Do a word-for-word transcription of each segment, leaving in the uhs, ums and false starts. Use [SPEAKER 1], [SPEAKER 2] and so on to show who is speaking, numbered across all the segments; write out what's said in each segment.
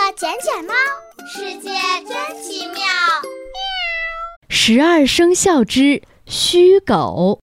[SPEAKER 1] 捡捡猫，世界真奇妙。
[SPEAKER 2] 十二生肖之虚狗。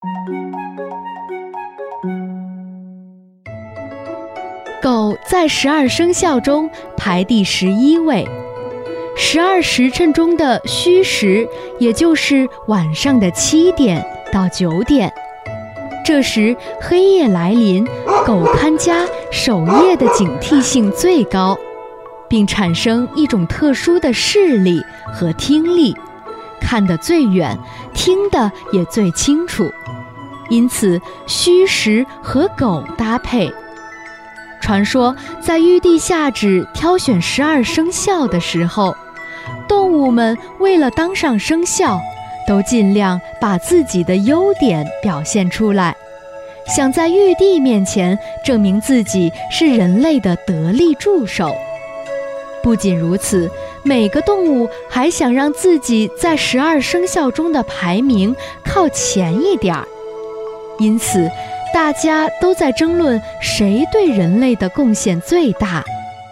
[SPEAKER 2] 狗在十二生肖中排第十一位。十二时辰中的戌时，也就是晚上的七点到九点，这时黑夜来临，狗看家守夜的警惕性最高，并产生一种特殊的视力和听力，看得最远，听得也最清楚，因此戌时和狗搭配。传说在玉帝下旨挑选十二生肖的时候，动物们为了当上生肖，都尽量把自己的优点表现出来，想在玉帝面前证明自己是人类的得力助手。不仅如此，每个动物还想让自己在十二生肖中的排名靠前一点儿，因此大家都在争论谁对人类的贡献最大。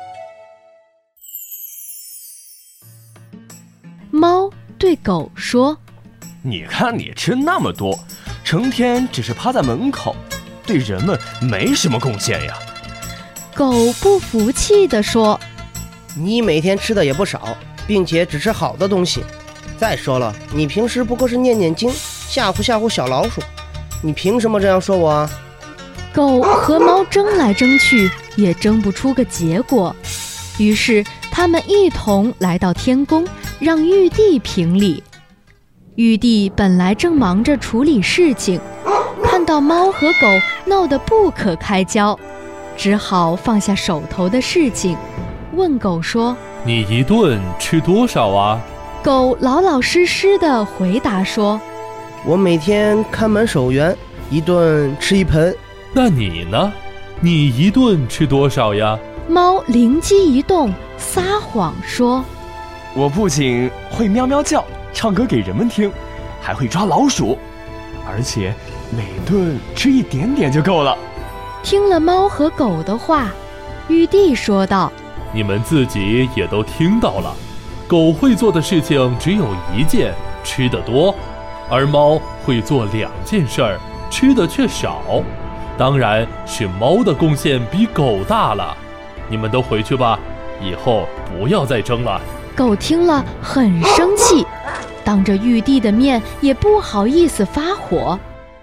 [SPEAKER 2] 猫对狗说：
[SPEAKER 3] 你看你吃那么多，成天只是趴在门口，对人们没什么贡献呀。
[SPEAKER 2] 狗不服气地说：
[SPEAKER 4] 你每天吃的也不少，并且只吃好的东西。再说了，你平时不过是念念经，吓唬吓唬小老鼠，你凭什么这样说我啊？
[SPEAKER 2] 狗和猫争来争去，也争不出个结果。于是他们一同来到天宫，让玉帝评理。玉帝本来正忙着处理事情，看到猫和狗闹得不可开交，只好放下手头的事情，问狗说：
[SPEAKER 5] 你一顿吃多少啊？
[SPEAKER 2] 狗老老实实地回答说：
[SPEAKER 4] 我每天看门守园，一顿吃一盆。
[SPEAKER 5] 那你呢？你一顿吃多少呀？
[SPEAKER 2] 猫灵机一动，撒谎说：
[SPEAKER 3] 我不仅会喵喵叫，唱歌给人们听，还会抓老鼠，而且每顿吃一点点就够了。
[SPEAKER 2] 听了猫和狗的话，玉帝说道：
[SPEAKER 5] 你们自己也都听到了，狗会做的事情只有一件，吃得多，而猫会做两件事儿，吃的却少。当然是猫的贡献比狗大了。你们都回去吧，以后不要再争了。
[SPEAKER 2] 狗听了很生气，当着玉帝的面也不好意思发火。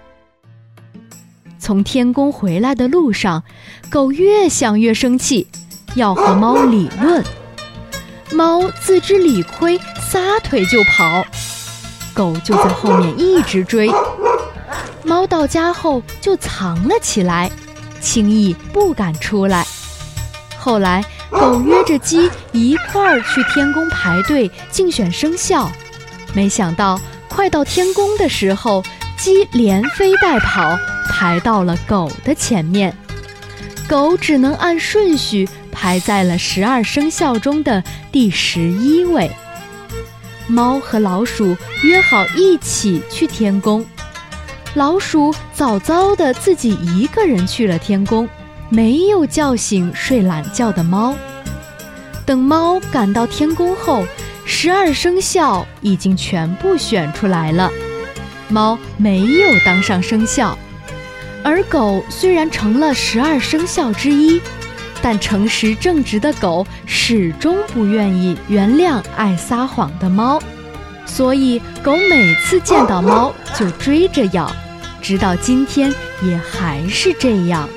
[SPEAKER 2] 从天宫回来的路上，狗越想越生气，要和猫理论。猫自知理亏，撒腿就跑，狗就在后面一直追。猫到家后就藏了起来，轻易不敢出来。后来狗约着鸡一块儿去天宫排队竞选生肖，没想到快到天宫的时候，鸡连飞带跑排到了狗的前面，狗只能按顺序排在了十二生肖中的第十一位。猫和老鼠约好一起去天宫，老鼠早早的自己一个人去了天宫，没有叫醒睡懒觉的猫。等猫赶到天宫后，十二生肖已经全部选出来了，猫没有当上生肖。而狗虽然成了十二生肖之一，但诚实正直的狗始终不愿意原谅爱撒谎的猫，所以狗每次见到猫就追着咬，直到今天也还是这样。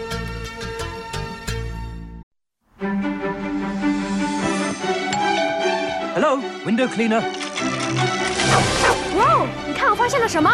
[SPEAKER 6] Hello, window cleaner.
[SPEAKER 1] 哇哦，你看我发现了什么？